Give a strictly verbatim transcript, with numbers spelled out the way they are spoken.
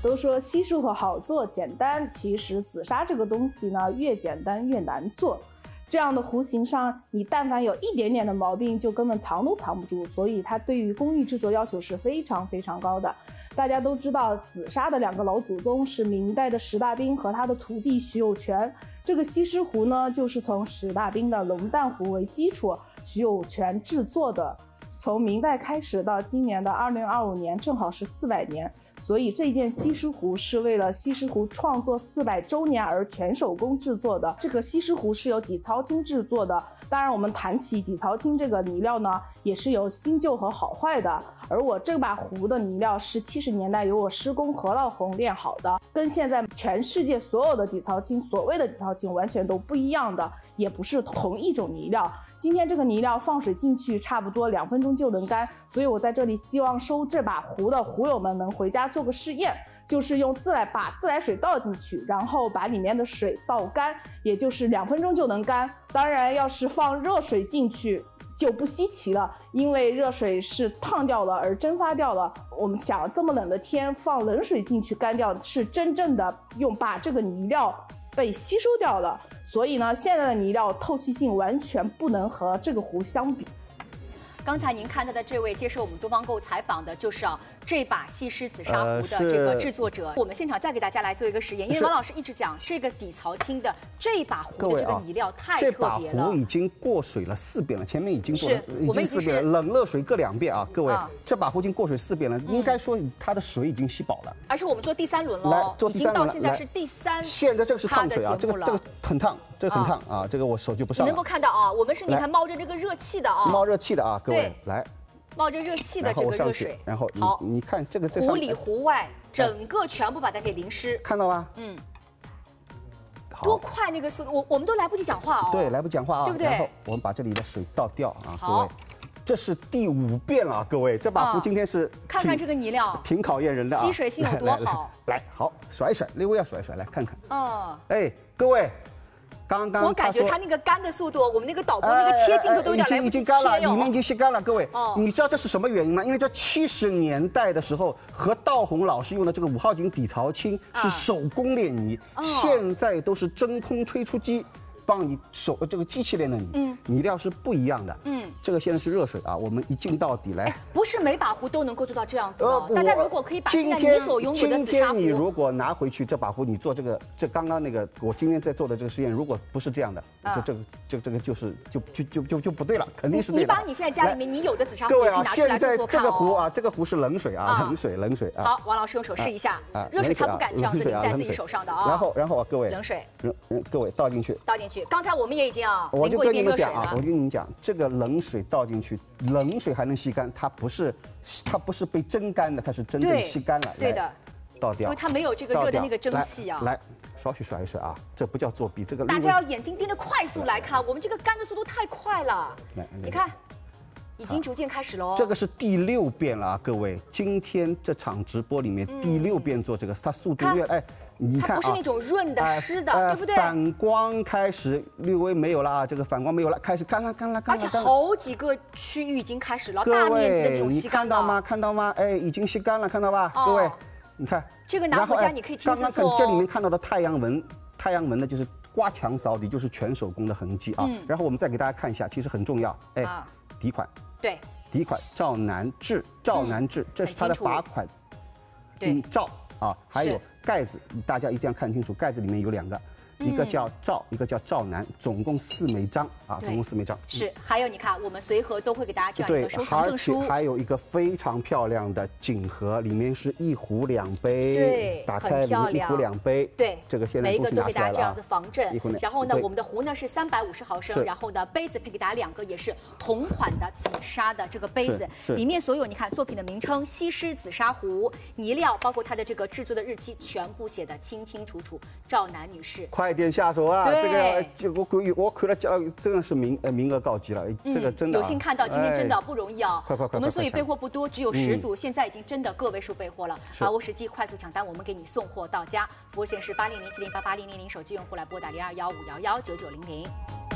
都说稀疏和好做简单，其实紫砂这个东西呢，越简单越难做。这样的弧形上，你但凡有一点点的毛病，就根本藏都藏不住。所以它对于工艺制作要求是非常非常高的。大家都知道，紫砂的两个老祖宗是明代的石大彬和他的徒弟徐有泉。这个西施壶呢，就是从石大彬的龙蛋壶为基础，徐有泉制作的。从明代开始到今年的二零二五年，正好是四百年。所以这件西施壶是为了西施壶创作四百周年而全手工制作的。这个西施壶是由底槽青制作的。当然，我们谈起底槽青这个泥料呢，也是有新旧和好坏的。而我这把壶的泥料是七十年代由我师公何老红炼好的，跟现在全世界所有的底槽青所谓的底槽青完全都不一样的，也不是同一种泥料。今天这个泥料放水进去差不多两分钟就能干，所以我在这里希望收这把壶的壶友们能回家做个试验，就是用自来把自来水倒进去，然后把里面的水倒干，也就是两分钟就能干。当然要是放热水进去就不稀奇了，因为热水是烫掉了而蒸发掉了。我们想这么冷的天放冷水进去干掉，是真正的用把这个泥料被吸收掉了。所以呢，现在的泥料透气性完全不能和这个壶相比。 刚才您看到的这位接受我们东方购采访的，就是啊这把西施紫砂壶的这个制作者。呃、我们现场再给大家来做一个实验，因为王老师一直讲这个底槽青的这把壶的这个泥料太特别了。 这把壶已经过水了四遍了，前面已经过了，已经四遍了，冷热水各两遍啊，各位，啊、这把壶已经过水四遍了，嗯、应该说它的水已经吸饱了。 而且我们做第三轮了， 来做第三轮， 已经到现在是第三。 现在这个是烫水啊，这个这个很烫。这个很烫啊，这个我手就不上了。 你能够看到啊，我们是你看冒着这个热气的啊， 冒热气的啊，各位来， 冒着热气的这个热水， 然后好， 你看这个这壶里壶外，整个全部把它给淋湿， 看到吗？ 嗯，多快那个速度，我我们都来不及讲话哦。 对，来不及讲话啊， 对不对？ 然后我们把这里的水倒掉啊，各位。这是第五遍了，各位，这把壶今天是看看这个泥料， 挺考验人的啊， 吸水性有多好。 来，好，甩一甩，略微要甩一甩，来看看。 嗯， 哎，各位。刚刚我感觉它那个干的速度，我们那个导播那个切镜头都有点来不及切哟。已经干了， 里面已经吸干了，各位。哦，你知道这是什么原因吗？因为这七十年代的时候，何道红老师用的这个五号井底槽青是手工炼泥，现在都是真空吹出机帮你手这个机器炼的泥，嗯，泥料是不一样的。嗯，这个现在是热水啊，我们一浸到底来。 不是每把壶都能够做到这样子的。大家如果可以把现在你所拥有的紫砂壶， 今天你如果拿回去这把壶，你做这个这刚刚那个我今天在做的这个实验，如果不是这样的，这这个这这个就是就就就就就不对了，肯定是对的。 你把你现在家里面你有的紫砂壶， 各位啊， 拿出来做做看哦。 现在这个壶啊，这个壶是冷水啊，冷水冷水啊。 好，王老师用手试一下，热水他不敢这样子淋在自己手上的啊。 然后然后啊，各位， 冷水， 各位倒进去， 倒进去。刚才我们也已经。 我就跟你们讲啊，我跟你们讲，这个冷水倒进去，冷水还能吸干，它不是，它不是被蒸干的，它是真正吸干了。 对的， 倒掉， 因为它没有这个热的那个蒸汽啊。 来，稍许甩一甩啊，这不叫作弊，这个大家要眼睛盯着快速来看，我们这个干的速度太快了。你看，已经逐渐开始喽。 这个是第六遍了啊，各位，今天这场直播里面第六遍做这个，它速度越哎。你看它不是那种润的、湿的，对不对？ 反光开始略微没有了啊，这个反光没有了，开始干了、干了、干了。 而且好几个区域已经开始了，大面积的这种吸干了。 你看到吗？看到吗？哎，已经吸干了，看到吧？各位，你看这个拿回家你可以亲自做。 刚刚这里面看到的太阳纹，太阳纹呢就是刮墙扫底，就是全手工的痕迹啊。然后我们再给大家看一下，其实很重要，哎，底款。 对。 底款赵南志，赵南志，这是它的罚款。 对。 赵啊，还有。盖子大家一定要看清楚，盖子里面有两个，一个叫赵，一个叫赵南，总共四枚章啊，总共四枚章。 是，还有你看，我们随和都会给大家这样一个收藏证书， 还有一个非常漂亮的锦盒，里面是一壶两杯， 对， 打开里面一壶两杯， 对， 这个现在每一个都给大家这样子防震。然后呢，我们的壶呢是三百五十毫升，然后呢杯子配给大家两个，也是同款的紫砂的这个杯子，里面所有你看作品的名称、西施紫砂壶、泥料，包括它的这个制作的日期，全部写的清清楚楚。赵楠女士， 快点下手啊！这个就我我看了讲，真的是名呃名额告急了，这个真的有幸看到，今天真的不容易啊！ 快快快！ 我们所以备货不多，只有十组，现在已经真的个位数备货了。把握时机，快速抢单，我们给你送货到家。服务线是八零零七零八八零零零，手机用户来拨打零二幺五幺幺九九零零。